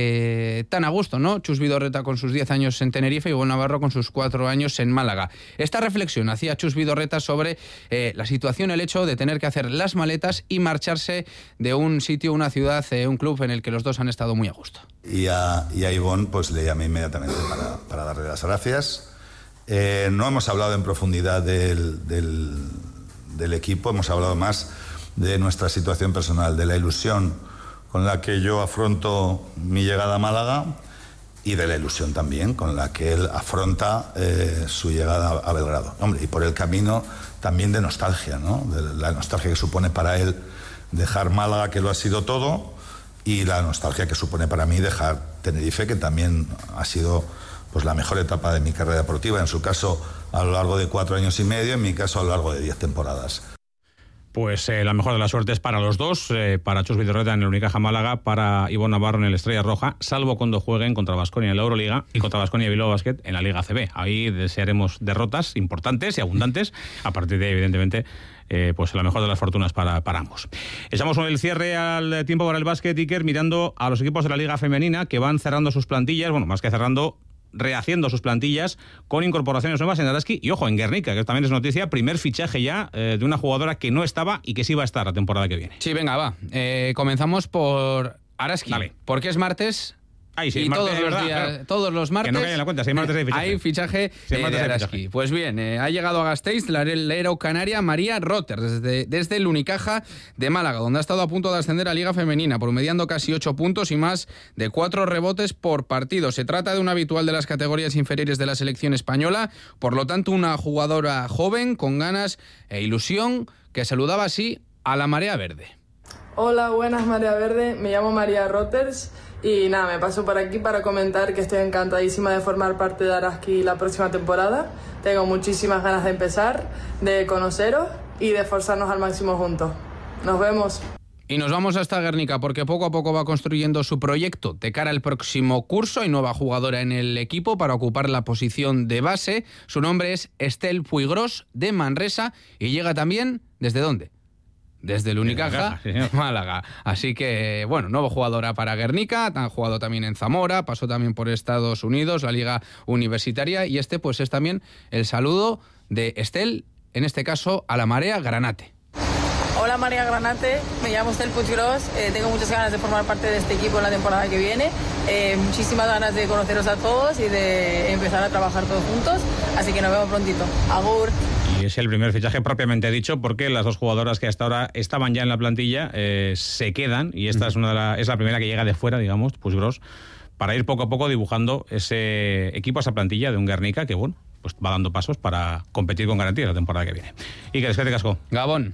eh, tan a gusto, ¿no? Chus Vidorreta con sus diez años en Tenerife y Ivonne Navarro con sus cuatro años en Málaga. Esta reflexión hacía Chus Vidorreta sobre eh, la situación, el hecho de tener que hacer las maletas y marcharse de un sitio, una ciudad, eh, un club en el que los dos han estado muy a gusto. Y a, y a Ivonne pues le llamé inmediatamente para, para darle las gracias. Eh, no hemos hablado en profundidad del, del, del equipo, hemos hablado más de nuestra situación personal, de la ilusión con la que yo afronto mi llegada a Málaga y de la ilusión también con la que él afronta eh, su llegada a Belgrado. Hombre, y por el camino también de nostalgia, ¿no? De la nostalgia que supone para él dejar Málaga, que lo ha sido todo, y la nostalgia que supone para mí dejar Tenerife, que también ha sido pues la mejor etapa de mi carrera deportiva, en su caso a lo largo de cuatro años y medio, en mi caso a lo largo de diez temporadas. Pues eh, la mejor de las suertes para los dos, eh, para Chus Vidorreta en el Unicaja Málaga, para Ivonne Navarro en el Estrella Roja, salvo cuando jueguen contra Baskonia en la Euroliga y contra Baskonia Bilbao Basket en la Liga A C B. Ahí desearemos derrotas importantes y abundantes, a partir de, evidentemente, Eh, pues la mejor de las fortunas para, para ambos. Echamos el cierre al tiempo para el básquet, Iker, mirando a los equipos de la Liga Femenina que van cerrando sus plantillas, bueno, más que cerrando, rehaciendo sus plantillas con incorporaciones nuevas en Araski y, ojo, en Guernica, que también es noticia, primer fichaje ya eh, de una jugadora que no estaba y que sí va a estar la temporada que viene. Sí, venga, va. Eh, comenzamos por Araski. Dale. Porque es martes. Ay, sí, y martes, todos, los verdad, días, claro. todos los martes, que no en la cuenta, si hay martes hay fichaje. Hay fichaje, si hay martes eh, de hay Araski. fichaje. Pues bien, eh, ha llegado a Gasteiz la lero canaria María Rotter, desde, desde el Unicaja de Málaga, donde ha estado a punto de ascender a Liga Femenina, promediando casi ocho puntos y más de cuatro rebotes por partido. Se trata de un habitual de las categorías inferiores de la selección española, por lo tanto una jugadora joven, con ganas e ilusión, que saludaba así a la Marea Verde. Hola, buenas, Marea Verde, me llamo María Rotters y nada, me paso por aquí para comentar que estoy encantadísima de formar parte de Araski la próxima temporada. Tengo muchísimas ganas de empezar, de conoceros y de esforzarnos al máximo juntos. Nos vemos. Y nos vamos hasta Guernica, porque poco a poco va construyendo su proyecto de cara al próximo curso. Hay nueva jugadora en el equipo para ocupar la posición de base. Su nombre es Estel Puigros, de Manresa, y llega también, ¿desde dónde? desde el Unicaja sí, de Málaga. Así que, bueno, nuevo jugador para Guernica, ha jugado también en Zamora, pasó también por Estados Unidos, la Liga Universitaria, y este pues es también el saludo de Estel, en este caso a la Marea Granate. Hola María Granate, me llamo Estel Puiggròs, eh, tengo muchas ganas de formar parte de este equipo en la temporada que viene, eh, muchísimas ganas de conoceros a todos y de empezar a trabajar todos juntos, así que nos vemos prontito. Agur. Y es el primer fichaje propiamente dicho, porque las dos jugadoras que hasta ahora estaban ya en la plantilla eh, se quedan, y esta uh-huh. es, una de la, es la primera que llega de fuera, digamos, Puiggròs, para ir poco a poco dibujando ese equipo, esa plantilla de un Guernica que, bueno, pues va dando pasos para competir con garantía la temporada que viene. Y que desquete casco. Gabón.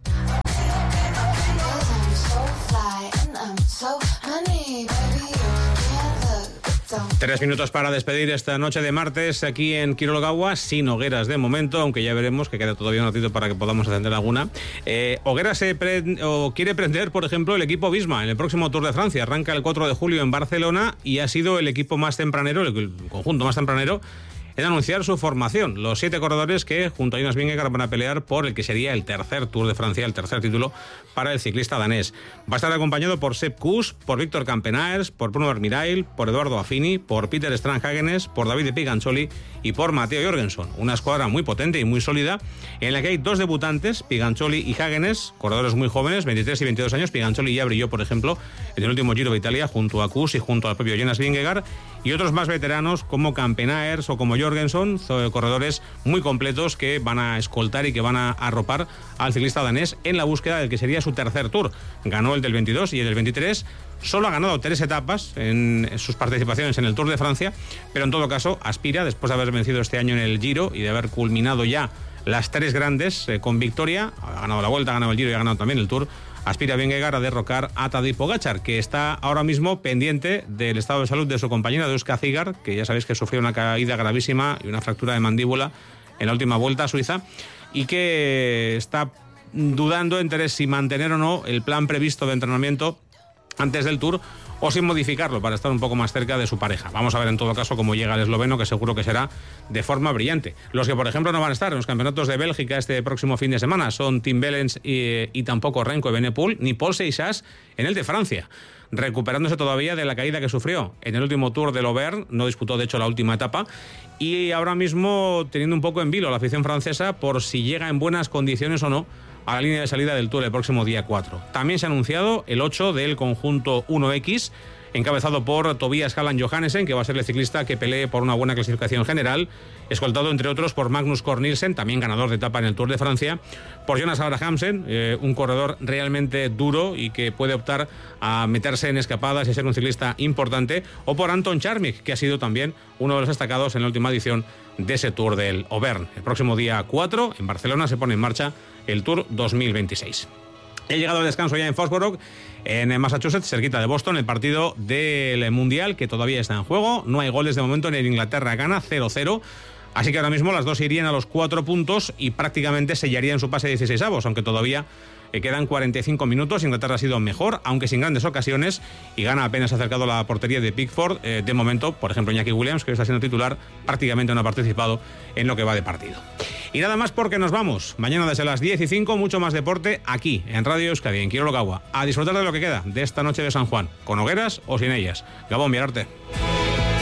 Tres minutos para despedir esta noche de martes aquí en Quiroga, sin hogueras de momento, aunque ya veremos que queda todavía un ratito para que podamos encender alguna. Eh, hoguera se pre- o quiere prender, por ejemplo, el equipo Visma en el próximo Tour de Francia. Arranca el cuatro de julio en Barcelona y ha sido el equipo más tempranero, el conjunto más tempranero, en anunciar su formación. Los siete corredores que, junto a Jonas Vingegaard, van a pelear por el que sería el tercer Tour de Francia, el tercer título para el ciclista danés. Va a estar acompañado por Sepp Kuss, por Víctor Campenaers, por Bruno Armirail, por Eduardo Affini, por Peter Strandhagenes, por David Pigancioli y por Matteo Jorgenson. Una escuadra muy potente y muy sólida, en la que hay dos debutantes, Pigancioli y Hagenes, corredores muy jóvenes, veintitrés y veintidós años. Pigancioli ya brilló, por ejemplo, en el último Giro de Italia junto a Kuss y junto al propio Jonas Vingegaard, y otros más veteranos como Campenaers o como Jorgenson, corredores muy completos que van a escoltar y que van a arropar al ciclista danés en la búsqueda del que sería su tercer Tour. Ganó el del veintidós y el del veintitrés. Solo ha ganado tres etapas en sus participaciones en el Tour de Francia, pero en todo caso aspira, después de haber vencido este año en el Giro y de haber culminado ya las tres grandes eh, con victoria, ha ganado la Vuelta, ha ganado el Giro y ha ganado también el Tour, aspira Vingegaard a derrocar a Tadej Pogačar, que está ahora mismo pendiente del estado de salud de su compañera Duska Ziegart, que ya sabéis que sufrió una caída gravísima y una fractura de mandíbula en la última Vuelta a Suiza, y que está dudando entre si mantener o no el plan previsto de entrenamiento antes del Tour o sin modificarlo para estar un poco más cerca de su pareja. Vamos a ver en todo caso cómo llega el esloveno, que seguro que será de forma brillante. Los que, por ejemplo, no van a estar en los campeonatos de Bélgica este próximo fin de semana son Tim Wellens y, y tampoco Renko Evenepoel, ni Paul Seixas en el de Francia, recuperándose todavía de la caída que sufrió en el último Tour del Auvergne. No disputó, de hecho, la última etapa, y ahora mismo teniendo un poco en vilo la afición francesa por si llega en buenas condiciones o no a la línea de salida del Tour el próximo día cuatro. También se ha anunciado el ocho del conjunto uno equis, encabezado por Tobias Halland Johannesen, que va a ser el ciclista que pelee por una buena clasificación general, escoltado entre otros por Magnus Cort Nielsen, también ganador de etapa en el Tour de Francia, por Jonas Abrahamsen, eh, un corredor realmente duro y que puede optar a meterse en escapadas y ser un ciclista importante, o por Anton Charmik, que ha sido también uno de los destacados en la última edición de ese Tour del Auvergne. El próximo día cuatro, en Barcelona, se pone en marcha el Tour dos mil veintiséis. He llegado al descanso ya en Foxborough, en Massachusetts, cerquita de Boston, el partido del Mundial, que todavía está en juego. No hay goles de momento en el Inglaterra-Ghana, cero cero. Así que ahora mismo las dos irían a los cuatro puntos y prácticamente sellarían su pase de dieciseisavos, aunque todavía eh, quedan cuarenta y cinco minutos. Inglaterra ha sido mejor, aunque sin grandes ocasiones, y Ghana apenas ha acercado la portería de Pickford. Eh, de momento, por ejemplo, Iñaki Williams, que está siendo titular, prácticamente no ha participado en lo que va de partido. Y nada más, porque nos vamos. Mañana desde las diez y cinco, mucho más deporte aquí, en Radio Euskadi, en Quiroga. A disfrutar de lo que queda de esta noche de San Juan, con hogueras o sin ellas. Gabón, Viararte.